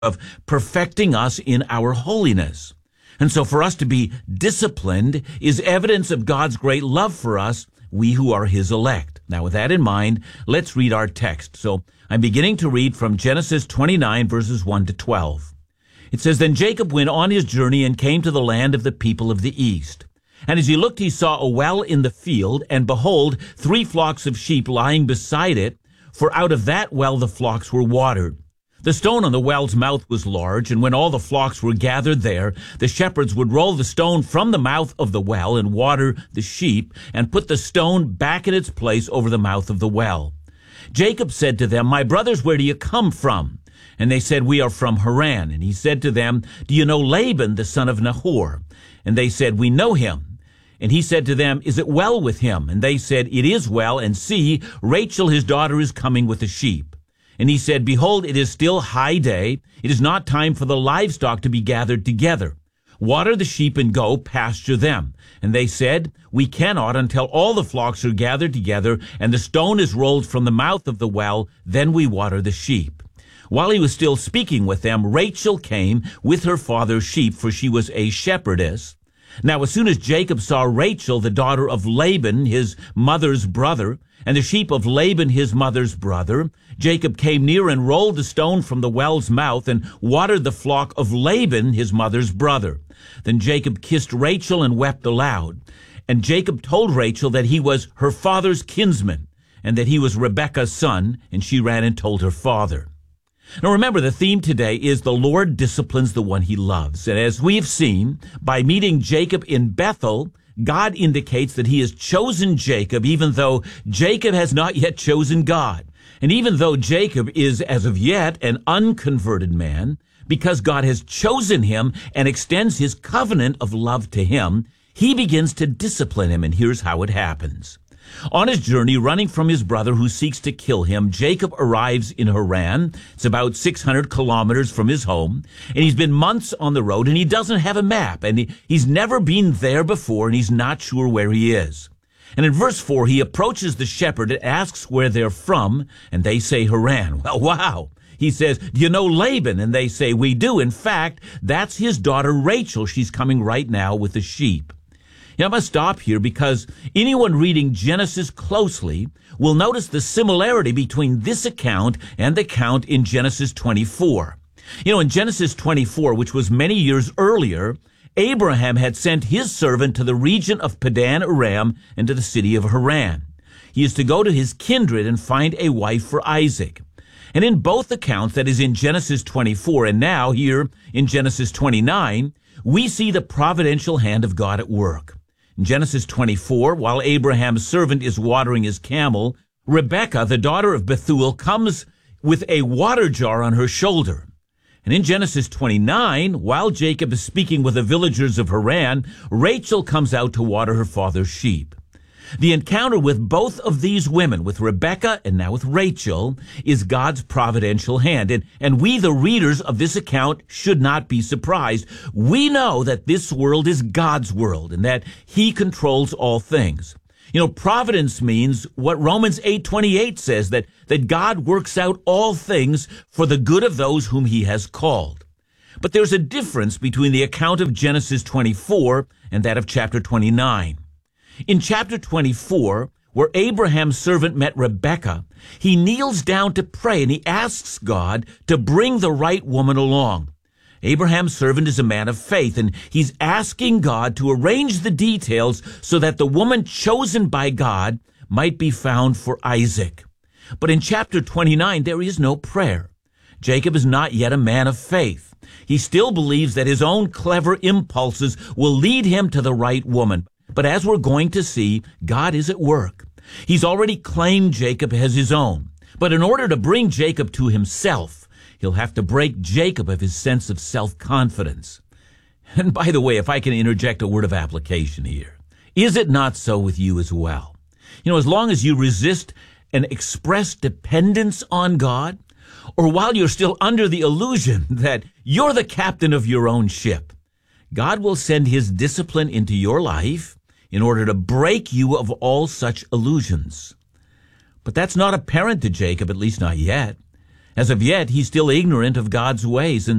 of perfecting us in our holiness. And so for us to be disciplined is evidence of God's great love for us, we who are his elect. Now, with that in mind, let's read our text. So I'm beginning to read from Genesis 29, verses 1 to 12. It says, Then Jacob went on his journey and came to the land of the people of the east. And as he looked, he saw a well in the field, and behold, 3 flocks of sheep lying beside it, for out of that well the flocks were watered. The stone on the well's mouth was large, and when all the flocks were gathered there, the shepherds would roll the stone from the mouth of the well and water the sheep, and put the stone back in its place over the mouth of the well. Jacob said to them, My brothers, where do you come from? And they said, We are from Haran. And he said to them, Do you know Laban, the son of Nahor? And they said, We know him. And he said to them, Is it well with him? And they said, It is well, and see, Rachel his daughter is coming with the sheep. And he said, Behold, it is still high day. It is not time for the livestock to be gathered together. Water the sheep and go pasture them. And they said, We cannot until all the flocks are gathered together, and the stone is rolled from the mouth of the well, then we water the sheep. While he was still speaking with them, Rachel came with her father's sheep, for she was a shepherdess. Now as soon as Jacob saw Rachel, the daughter of Laban, his mother's brother, and the sheep of Laban, his mother's brother, Jacob came near and rolled the stone from the well's mouth and watered the flock of Laban, his mother's brother. Then Jacob kissed Rachel and wept aloud. And Jacob told Rachel that he was her father's kinsman, and that he was Rebekah's son, and she ran and told her father. Now remember, the theme today is the Lord disciplines the one he loves. And as we have seen, by meeting Jacob in Bethel, God indicates that he has chosen Jacob, even though Jacob has not yet chosen God. And even though Jacob is, as of yet, an unconverted man, because God has chosen him and extends his covenant of love to him, he begins to discipline him, and here's how it happens. On his journey, running from his brother who seeks to kill him, Jacob arrives in Haran. It's about 600 kilometers from his home, and he's been months on the road, and he doesn't have a map, and he's never been there before, and he's not sure where he is. And in verse 4, he approaches the shepherd and asks where they're from, and they say Haran. Well, wow. He says, Do you know Laban? And they say, We do. In fact, that's his daughter Rachel. She's coming right now with the sheep. Now, I must stop here because anyone reading Genesis closely will notice the similarity between this account and the account in Genesis 24. In Genesis 24, which was many years earlier, Abraham had sent his servant to the region of Padan Aram and to the city of Haran. He is to go to his kindred and find a wife for Isaac. And in both accounts, that is in Genesis 24 and now here in Genesis 29, we see the providential hand of God at work. In Genesis 24, while Abraham's servant is watering his camel, Rebekah, the daughter of Bethuel, comes with a water jar on her shoulder. And in Genesis 29, while Jacob is speaking with the villagers of Haran, Rachel comes out to water her father's sheep. The encounter with both of these women, with Rebekah and now with Rachel, is God's providential hand. And we, the readers of this account, should not be surprised. We know that this world is God's world and that he controls all things. Providence means what Romans 8:28 says, that God works out all things for the good of those whom he has called. But there's a difference between the account of Genesis 24 and that of chapter 29. In chapter 24, where Abraham's servant met Rebekah, he kneels down to pray and he asks God to bring the right woman along. Abraham's servant is a man of faith, and he's asking God to arrange the details so that the woman chosen by God might be found for Isaac. But in chapter 29, there is no prayer. Jacob is not yet a man of faith. He still believes that his own clever impulses will lead him to the right woman. But as we're going to see, God is at work. He's already claimed Jacob as his own. But in order to bring Jacob to himself, he'll have to break Jacob of his sense of self-confidence. And by the way, if I can interject a word of application here, is it not so with you as well? As long as you resist an express dependence on God, or while you're still under the illusion that you're the captain of your own ship, God will send his discipline into your life in order to break you of all such illusions. But that's not apparent to Jacob, at least not yet. As of yet, he's still ignorant of God's ways, and